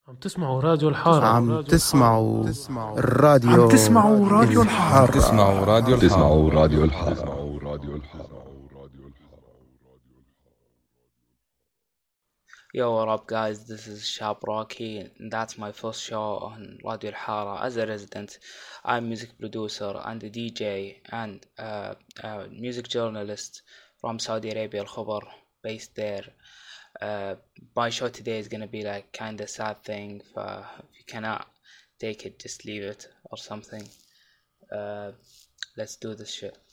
عم تسمعوا راديو الحارة. عم تسمعوا الراديو عم تسمعوا راديو الحارة. تسمعوا راديو تسمعوا راديو الحارة. Yo, what up, guys? This is Shab Rocky, and that's my first show on Radio Al Hara. As a resident, I'm music producer and a DJ and a music journalist from Saudi Arabia, Al Khabar, based there. My show today is gonna be like kinda sad thing. If you cannot take it, just leave it or something. Let's do this shit.